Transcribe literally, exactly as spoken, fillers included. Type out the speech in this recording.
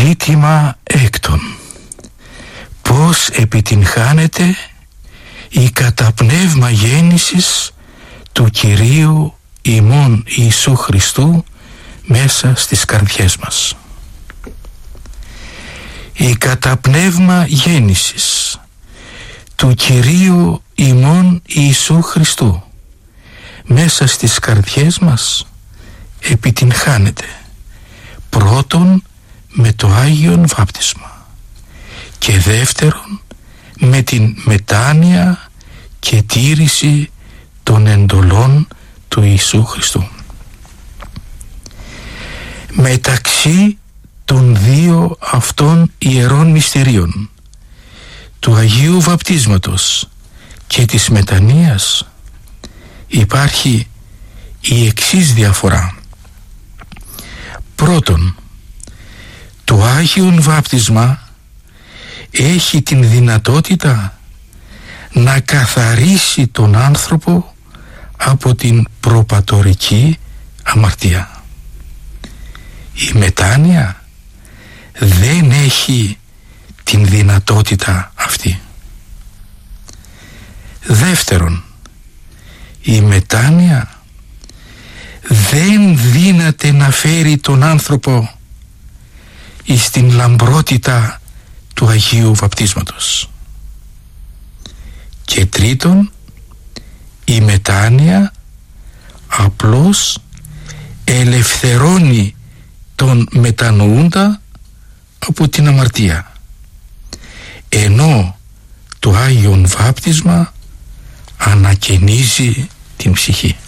Ζήτημα έκτον. Πώς επιτυγχάνεται η καταπνεύμα γέννησης του Κυρίου ημών Ιησού Χριστού μέσα στις καρδιές μας. Η καταπνεύμα γέννησης του Κυρίου ημών Ιησού Χριστού μέσα στις καρδιές μας επιτυγχάνεται πρώτον με το Άγιον Βάπτισμα και δεύτερον με την μετάνοια και τήρηση των εντολών του Ιησού Χριστού. Μεταξύ των δύο αυτών ιερών μυστηρίων, του Αγίου Βαπτίσματος και της μετανοίας, υπάρχει η εξής διαφορά. Πρώτον, το Άγιον Βάπτισμα έχει την δυνατότητα να καθαρίσει τον άνθρωπο από την προπατορική αμαρτία. Η μετάνοια δεν έχει την δυνατότητα αυτή. Δεύτερον, η μετάνοια δεν δύναται να φέρει τον άνθρωπο εις την λαμπρότητα του Αγίου Βαπτίσματος. Και τρίτον, η μετάνοια απλώς ελευθερώνει τον μετανοούντα από την αμαρτία, ενώ το Άγιον Βάπτισμα ανακαινίζει την ψυχή.